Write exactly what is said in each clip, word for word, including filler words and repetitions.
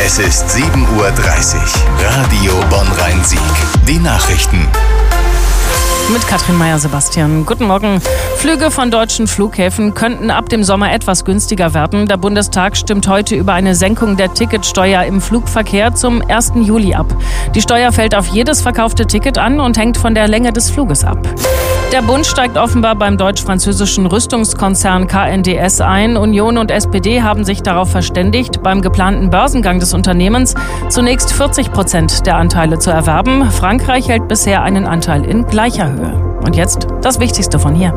Es ist sieben Uhr dreißig. Radio Bonn-Rhein-Sieg. Die Nachrichten. Mit Katrin Meyer-Sebastian. Guten Morgen. Flüge von deutschen Flughäfen könnten ab dem Sommer etwas günstiger werden. Der Bundestag stimmt heute über eine Senkung der Ticketsteuer im Flugverkehr zum ersten Juli ab. Die Steuer fällt auf jedes verkaufte Ticket an und hängt von der Länge des Fluges ab. Der Bund steigt offenbar beim deutsch-französischen Rüstungskonzern K N D S ein. Union und S P D haben sich darauf verständigt, beim geplanten Börsengang des Unternehmens zunächst vierzig Prozent der Anteile zu erwerben. Frankreich hält bisher einen Anteil in gleicher Höhe. Und jetzt das Wichtigste von hier.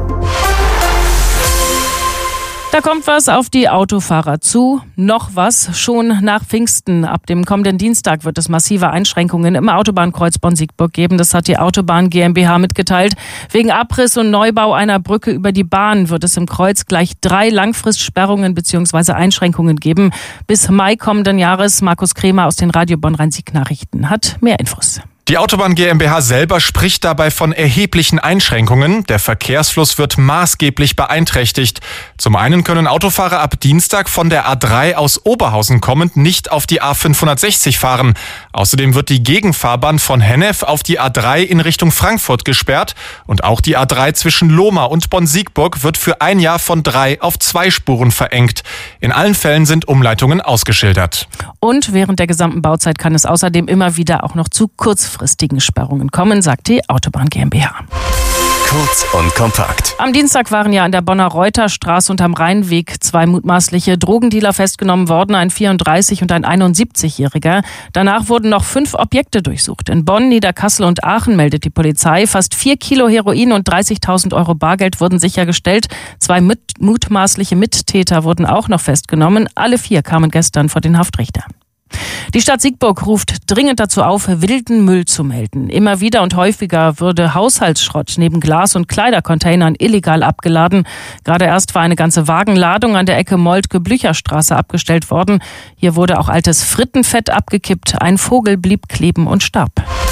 Da kommt was auf die Autofahrer zu. Noch was. Schon nach Pfingsten. Ab dem kommenden Dienstag wird es massive Einschränkungen im Autobahnkreuz Bonn-Siegburg geben. Das hat die Autobahn GmbH mitgeteilt. Wegen Abriss und Neubau einer Brücke über die Bahn wird es im Kreuz gleich drei Langfristsperrungen bzw. Einschränkungen geben. Bis Mai kommenden Jahres. Markus Kremer aus den Radio Bonn-Rhein-Sieg-Nachrichten hat mehr Infos. Die Autobahn GmbH selber spricht dabei von erheblichen Einschränkungen. Der Verkehrsfluss wird maßgeblich beeinträchtigt. Zum einen können Autofahrer ab Dienstag von der A drei aus Oberhausen kommend nicht auf die A fünfhundertsechzig fahren. Außerdem wird die Gegenfahrbahn von Hennef auf die A drei in Richtung Frankfurt gesperrt. Und auch die A drei zwischen Lohmar und Bonn-Siegburg wird für ein Jahr von drei auf zwei Spuren verengt. In allen Fällen sind Umleitungen ausgeschildert. Und während der gesamten Bauzeit kann es außerdem immer wieder auch noch zu kurzfristigen Sperrungen kommen, sagt die Autobahn GmbH. Kurz und kompakt. Am Dienstag waren ja an der Bonner Reuterstraße und am Rheinweg zwei mutmaßliche Drogendealer festgenommen worden, ein vierunddreißig- und ein einundsiebzigjähriger. Danach wurden noch fünf Objekte durchsucht. In Bonn, Niederkassel und Aachen meldet die Polizei. Fast vier Kilo Heroin und dreißigtausend Euro Bargeld wurden sichergestellt. Zwei mit, mutmaßliche Mittäter wurden auch noch festgenommen. Alle vier kamen gestern vor den Haftrichter. Die Stadt Siegburg ruft dringend dazu auf, wilden Müll zu melden. Immer wieder und häufiger würde Haushaltsschrott neben Glas- und Kleidercontainern illegal abgeladen. Gerade erst war eine ganze Wagenladung an der Ecke Moltke-Blücher-Straße abgestellt worden. Hier wurde auch altes Frittenfett abgekippt. Ein Vogel blieb kleben und starb.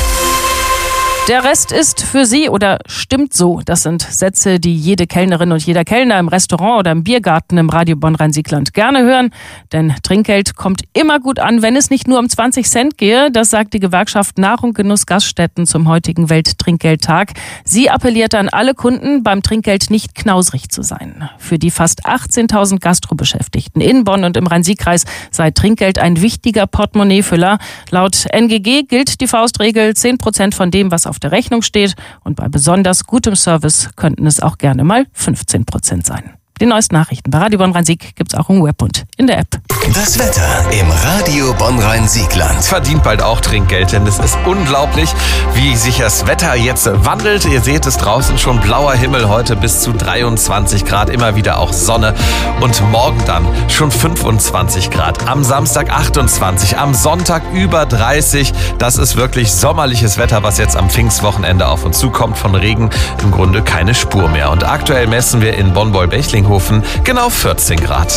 Der Rest ist für Sie oder stimmt so. Das sind Sätze, die jede Kellnerin und jeder Kellner im Restaurant oder im Biergarten im Radio Bonn-Rhein-Sieg-Land gerne hören. Denn Trinkgeld kommt immer gut an, wenn es nicht nur um zwanzig Cent gehe. Das sagt die Gewerkschaft Nahrung, Genuss, Gaststätten zum heutigen Welttrinkgeldtag. Sie appelliert an alle Kunden, beim Trinkgeld nicht knausrig zu sein. Für die fast achtzehntausend Gastrobeschäftigten in Bonn und im Rhein-Sieg-Kreis sei Trinkgeld ein wichtiger Portemonnaiefüller. Laut N G G gilt die Faustregel, zehn Prozent von dem, was auf der Rechnung steht. Und bei besonders gutem Service könnten es auch gerne mal fünfzehn Prozent sein. Die neuesten Nachrichten bei Radio Bonn-Rhein-Sieg gibt's auch im Web und in der App. Das Wetter im Radio Bonn-Rhein-Sieg-Land. Verdient bald auch Trinkgeld, denn es ist unglaublich, wie sich das Wetter jetzt wandelt. Ihr seht es draußen schon, blauer Himmel, heute bis zu dreiundzwanzig Grad, immer wieder auch Sonne. Und morgen dann schon fünfundzwanzig Grad, am Samstag achtundzwanzig, am Sonntag über dreißig. Das ist wirklich sommerliches Wetter, was jetzt am Pfingstwochenende auf uns zukommt. Von Regen im Grunde keine Spur mehr. Und aktuell messen wir in Bonn-Beul-Bechling genau vierzehn Grad.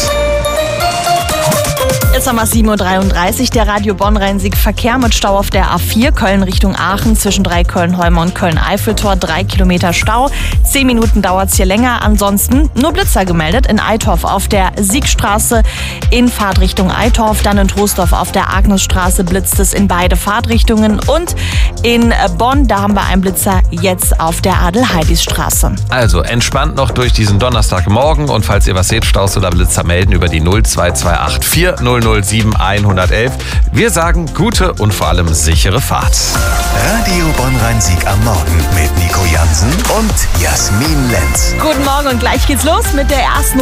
Jetzt haben wir sieben Uhr dreiunddreißig, der Radio Bonn-Rhein-Sieg Verkehr mit Stau auf der A vier, Köln Richtung Aachen, zwischen Dreiköln-Holme und Köln-Eiffeltor, drei Kilometer Stau. Zehn Minuten dauert es hier länger, ansonsten nur Blitzer gemeldet in Eitorf auf der Siegstraße in Fahrtrichtung Eitorf, dann in Troisdorf auf der Agnesstraße blitzt es in beide Fahrtrichtungen und in Bonn, da haben wir einen Blitzer jetzt auf der Adel-Heidis-Straße. Also entspannt noch durch diesen Donnerstagmorgen und falls ihr was seht, Staus oder Blitzer melden über die null zwei zwei acht vier null null sieben eins eins eins. Wir sagen gute und vor allem sichere Fahrt. Radio Bonn-Rhein-Sieg am Morgen mit Nico Jansen und Jasmin Lenz. Guten Morgen und gleich geht's los mit der ersten